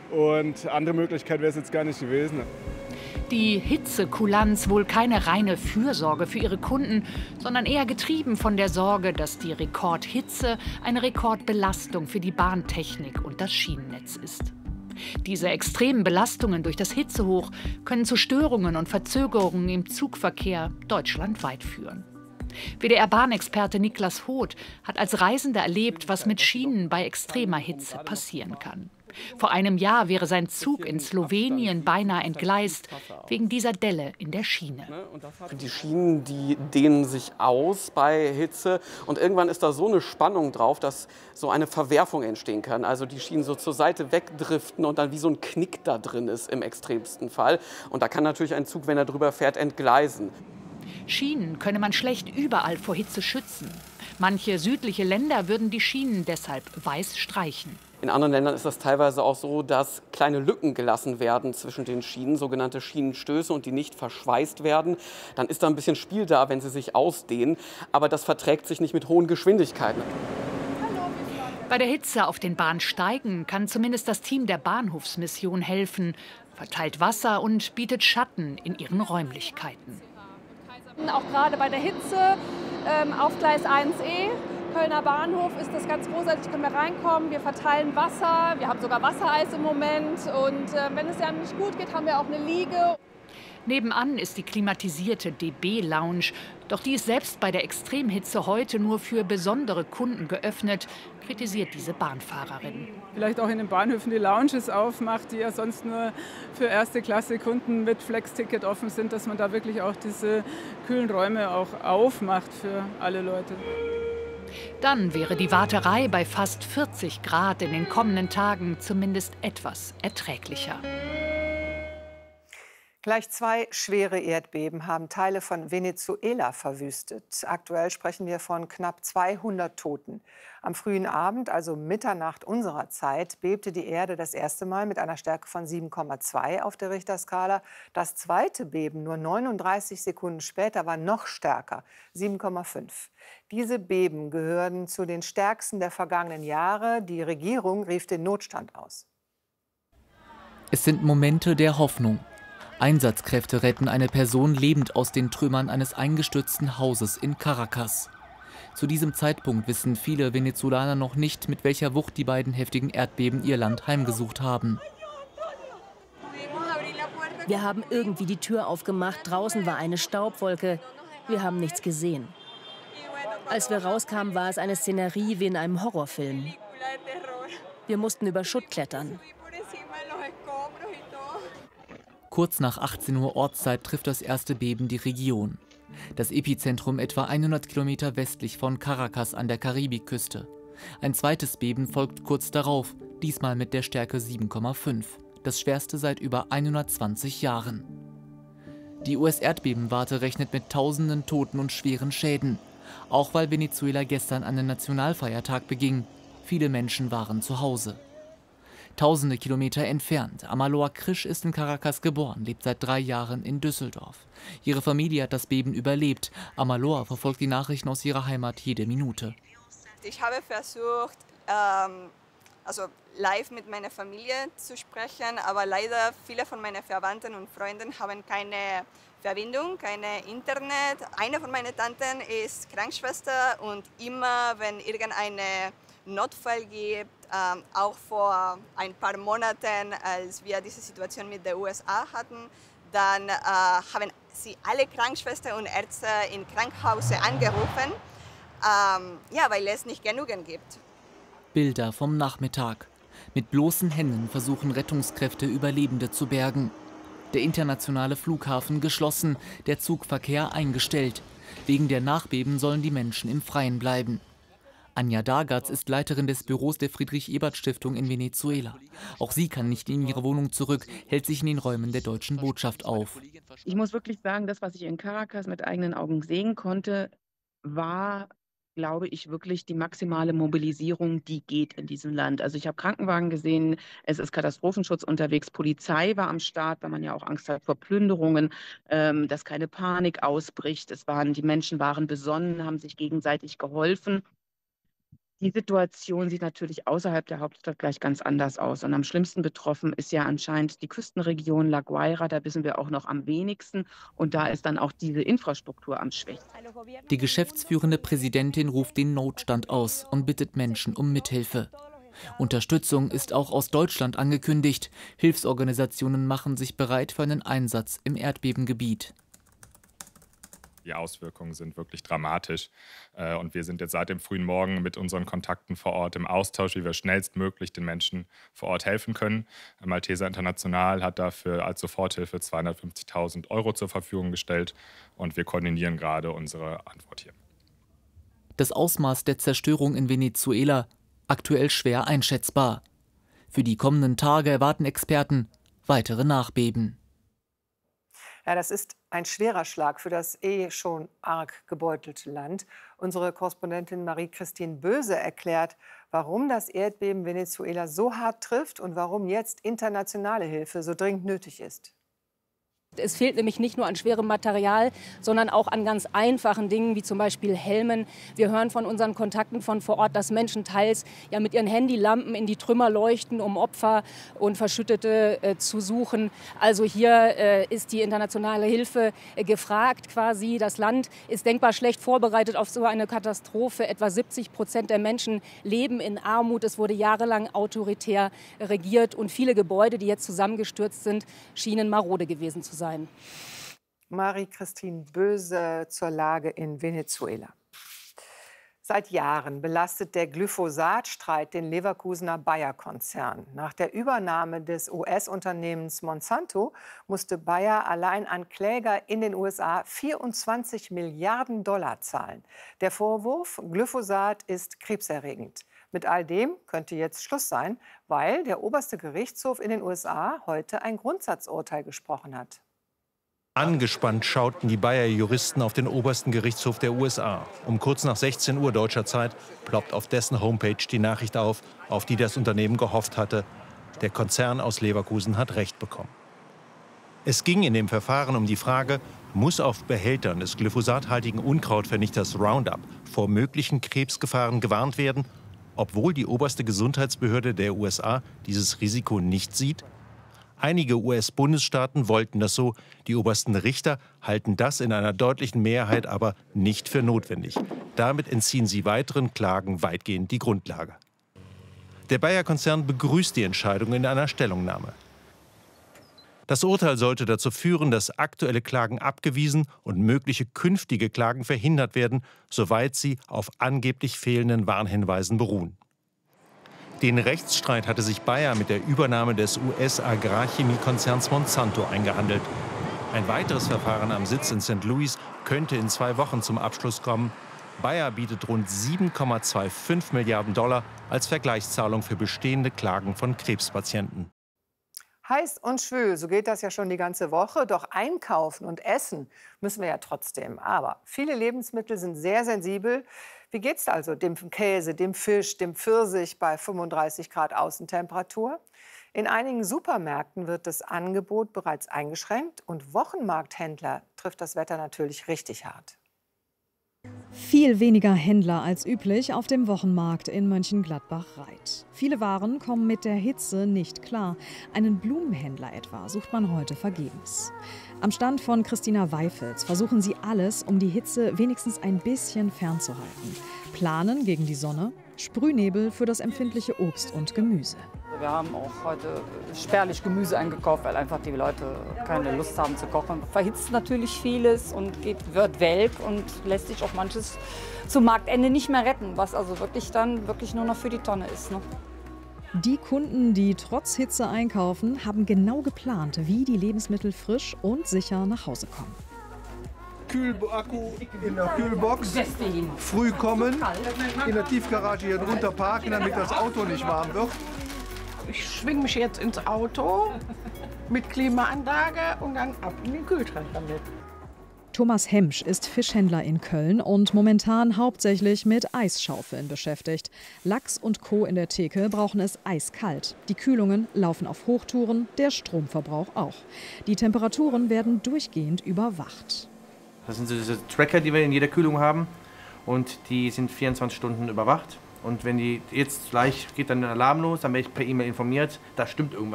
Und andere Möglichkeit wäre es jetzt gar nicht gewesen. Die Hitzekulanz wohl keine reine Fürsorge für ihre Kunden, sondern eher getrieben von der Sorge, dass die Rekordhitze eine Rekordbelastung für die Bahntechnik und das Schienennetz ist. Diese extremen Belastungen durch das Hitzehoch können zu Störungen und Verzögerungen im Zugverkehr deutschlandweit führen. WDR-Bahnexperte Niklas Hoth hat als Reisender erlebt, was mit Schienen bei extremer Hitze passieren kann. Vor einem Jahr wäre sein Zug in Slowenien beinahe entgleist, wegen dieser Delle in der Schiene. Die Schienen, die dehnen sich aus bei Hitze und irgendwann ist da so eine Spannung drauf, dass so eine Verwerfung entstehen kann. Also die Schienen so zur Seite wegdriften und dann wie so ein Knick da drin ist im extremsten Fall. Und da kann natürlich ein Zug, wenn er drüber fährt, entgleisen. Schienen könne man schlecht überall vor Hitze schützen. Manche südliche Länder würden die Schienen deshalb weiß streichen. In anderen Ländern ist das teilweise auch so, dass kleine Lücken gelassen werden zwischen den Schienen, sogenannte Schienenstöße, und die nicht verschweißt werden. Dann ist da ein bisschen Spiel da, wenn sie sich ausdehnen, aber das verträgt sich nicht mit hohen Geschwindigkeiten. Bei der Hitze auf den Bahnsteigen kann zumindest das Team der Bahnhofsmission helfen, verteilt Wasser und bietet Schatten in ihren Räumlichkeiten. Auch gerade bei der Hitze auf Gleis 1E, Kölner Bahnhof, ist das ganz großartig, können wir reinkommen, wir verteilen Wasser, wir haben sogar Wassereis im Moment und wenn es ja nicht gut geht, haben wir auch eine Liege. Nebenan ist die klimatisierte DB-Lounge, doch die ist selbst bei der Extremhitze heute nur für besondere Kunden geöffnet, kritisiert diese Bahnfahrerin. Vielleicht auch in den Bahnhöfen die Lounges aufmacht, die ja sonst nur für Erste-Klasse-Kunden mit Flex-Ticket offen sind, dass man da wirklich auch diese kühlen Räume auch aufmacht für alle Leute. Dann wäre die Warterei bei fast 40 Grad in den kommenden Tagen zumindest etwas erträglicher. Gleich 2 schwere Erdbeben haben Teile von Venezuela verwüstet. Aktuell sprechen wir von knapp 200 Toten. Am frühen Abend, also Mitternacht unserer Zeit, bebte die Erde das erste Mal mit einer Stärke von 7,2 auf der Richterskala. Das zweite Beben nur 39 Sekunden später war noch stärker, 7,5. Diese Beben gehören zu den stärksten der vergangenen Jahre. Die Regierung rief den Notstand aus. Es sind Momente der Hoffnung. Einsatzkräfte retten eine Person lebend aus den Trümmern eines eingestürzten Hauses in Caracas. Zu diesem Zeitpunkt wissen viele Venezolaner noch nicht, mit welcher Wucht die beiden heftigen Erdbeben ihr Land heimgesucht haben. Wir haben irgendwie die Tür aufgemacht, draußen war eine Staubwolke. Wir haben nichts gesehen. Als wir rauskamen, war es eine Szenerie wie in einem Horrorfilm. Wir mussten über Schutt klettern. Kurz nach 18 Uhr Ortszeit trifft das erste Beben die Region. Das Epizentrum etwa 100 Kilometer westlich von Caracas an der Karibikküste. Ein zweites Beben folgt kurz darauf, diesmal mit der Stärke 7,5. Das schwerste seit über 120 Jahren. Die US-Erdbebenwarte rechnet mit tausenden Toten und schweren Schäden. Auch weil Venezuela gestern einen Nationalfeiertag beging. Viele Menschen waren zu Hause. Tausende Kilometer entfernt. Amaloa Krisch ist in Caracas geboren, lebt seit 3 Jahren in Düsseldorf. Ihre Familie hat das Beben überlebt. Amaloa verfolgt die Nachrichten aus ihrer Heimat jede Minute. Ich habe versucht, live mit meiner Familie zu sprechen, aber leider viele von meinen Verwandten und Freunden haben keine Verbindung, kein Internet. Eine von meinen Tanten ist Krankenschwester und immer, wenn irgendeine Notfall gibt, auch vor ein paar Monaten, als wir diese Situation mit den USA hatten, dann haben sie alle Krankenschwestern und Ärzte in Krankenhäuser angerufen, weil es nicht genügend gibt. Bilder vom Nachmittag. Mit bloßen Händen versuchen Rettungskräfte, Überlebende zu bergen. Der internationale Flughafen geschlossen, der Zugverkehr eingestellt. Wegen der Nachbeben sollen die Menschen im Freien bleiben. Anja Dargatz ist Leiterin des Büros der Friedrich-Ebert-Stiftung in Venezuela. Auch sie kann nicht in ihre Wohnung zurück, hält sich in den Räumen der deutschen Botschaft auf. Ich muss wirklich sagen, das, was ich in Caracas mit eigenen Augen sehen konnte, war, glaube ich, wirklich die maximale Mobilisierung, die geht in diesem Land. Also ich habe Krankenwagen gesehen, es ist Katastrophenschutz unterwegs, Polizei war am Start, weil man ja auch Angst hat vor Plünderungen, dass keine Panik ausbricht. Die Menschen waren besonnen, haben sich gegenseitig geholfen. Die Situation sieht natürlich außerhalb der Hauptstadt gleich ganz anders aus. Und am schlimmsten betroffen ist ja anscheinend die Küstenregion La Guaira. Da wissen wir auch noch am wenigsten. Und da ist dann auch diese Infrastruktur am schwächsten. Die geschäftsführende Präsidentin ruft den Notstand aus und bittet Menschen um Mithilfe. Unterstützung ist auch aus Deutschland angekündigt. Hilfsorganisationen machen sich bereit für einen Einsatz im Erdbebengebiet. Die Auswirkungen sind wirklich dramatisch. Und wir sind jetzt seit dem frühen Morgen mit unseren Kontakten vor Ort im Austausch, wie wir schnellstmöglich den Menschen vor Ort helfen können. Malteser International hat dafür als Soforthilfe 250.000 € zur Verfügung gestellt. Und wir koordinieren gerade unsere Antwort hier. Das Ausmaß der Zerstörung in Venezuela aktuell schwer einschätzbar. Für die kommenden Tage erwarten Experten weitere Nachbeben. Ja, das ist ein schwerer Schlag für das schon arg gebeutelte Land. Unsere Korrespondentin Marie-Christine Böse erklärt, warum das Erdbeben Venezuela so hart trifft und warum jetzt internationale Hilfe so dringend nötig ist. Es fehlt nämlich nicht nur an schwerem Material, sondern auch an ganz einfachen Dingen, wie zum Beispiel Helmen. Wir hören von unseren Kontakten von vor Ort, dass Menschen teils ja mit ihren Handylampen in die Trümmer leuchten, um Opfer und Verschüttete zu suchen. Also hier ist die internationale Hilfe gefragt quasi. Das Land ist denkbar schlecht vorbereitet auf so eine Katastrophe. Etwa 70% der Menschen leben in Armut. Es wurde jahrelang autoritär regiert und viele Gebäude, die jetzt zusammengestürzt sind, schienen marode gewesen zu sein. Marie-Christine Böse zur Lage in Venezuela. Seit Jahren belastet der Glyphosat-Streit den Leverkusener Bayer-Konzern. Nach der Übernahme des US-Unternehmens Monsanto musste Bayer allein an Kläger in den USA 24 Milliarden $ zahlen. Der Vorwurf, Glyphosat ist krebserregend. Mit all dem könnte jetzt Schluss sein, weil der oberste Gerichtshof in den USA heute ein Grundsatzurteil gesprochen hat. Angespannt schauten die Bayer-Juristen auf den obersten Gerichtshof der USA. Um kurz nach 16 Uhr deutscher Zeit ploppt auf dessen Homepage die Nachricht auf die das Unternehmen gehofft hatte. Der Konzern aus Leverkusen hat Recht bekommen. Es ging in dem Verfahren um die Frage, muss auf Behältern des glyphosathaltigen Unkrautvernichters Roundup vor möglichen Krebsgefahren gewarnt werden, obwohl die oberste Gesundheitsbehörde der USA dieses Risiko nicht sieht? Einige US-Bundesstaaten wollten das so, die obersten Richter halten das in einer deutlichen Mehrheit aber nicht für notwendig. Damit entziehen sie weiteren Klagen weitgehend die Grundlage. Der Bayer-Konzern begrüßt die Entscheidung in einer Stellungnahme. Das Urteil sollte dazu führen, dass aktuelle Klagen abgewiesen und mögliche künftige Klagen verhindert werden, soweit sie auf angeblich fehlenden Warnhinweisen beruhen. Den Rechtsstreit hatte sich Bayer mit der Übernahme des US-Agrarchemiekonzerns Monsanto eingehandelt. Ein weiteres Verfahren am Sitz in St. Louis könnte in 2 Wochen zum Abschluss kommen. Bayer bietet rund 7,25 Milliarden $ als Vergleichszahlung für bestehende Klagen von Krebspatienten. Heiß und schwül, so geht das ja schon die ganze Woche. Doch einkaufen und essen müssen wir ja trotzdem. Aber viele Lebensmittel sind sehr sensibel. Wie geht's also dem Käse, dem Fisch, dem Pfirsich bei 35 Grad Außentemperatur? In einigen Supermärkten wird das Angebot bereits eingeschränkt und Wochenmarkthändler trifft das Wetter natürlich richtig hart. Viel weniger Händler als üblich auf dem Wochenmarkt in Mönchengladbach-Reit. Viele Waren kommen mit der Hitze nicht klar. Einen Blumenhändler etwa sucht man heute vergebens. Am Stand von Christina Weifels versuchen sie alles, um die Hitze wenigstens ein bisschen fernzuhalten. Planen gegen die Sonne, Sprühnebel für das empfindliche Obst und Gemüse. Wir haben auch heute spärlich Gemüse eingekauft, weil einfach die Leute keine Lust haben zu kochen. Verhitzt natürlich vieles und wird welk und lässt sich auch manches zum Marktende nicht mehr retten, was also wirklich nur noch für die Tonne ist. Ne? Die Kunden, die trotz Hitze einkaufen, haben genau geplant, wie die Lebensmittel frisch und sicher nach Hause kommen. Kühlakku in der Kühlbox, früh kommen, in der Tiefgarage hier drunter parken, damit das Auto nicht warm wird. Ich schwinge mich jetzt ins Auto mit Klimaanlage und dann ab in den Kühlschrank damit. Thomas Hemsch ist Fischhändler in Köln und momentan hauptsächlich mit Eisschaufeln beschäftigt. Lachs und Co. in der Theke brauchen es eiskalt. Die Kühlungen laufen auf Hochtouren, der Stromverbrauch auch. Die Temperaturen werden durchgehend überwacht. Das sind diese Tracker, die wir in jeder Kühlung haben und die sind 24 Stunden überwacht. Und wenn die jetzt gleich geht dann ein Alarm los, dann werde ich per E-Mail informiert, da stimmt irgendwas.